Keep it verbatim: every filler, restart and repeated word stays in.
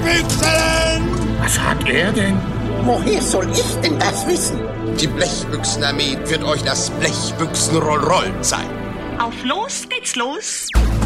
Blechbüchsen! Was hat er denn? Woher soll ich denn das wissen? Die Blechbüchsenarmee wird euch das Blechbüchsenroll-Roll zeigen. Auf los geht's los!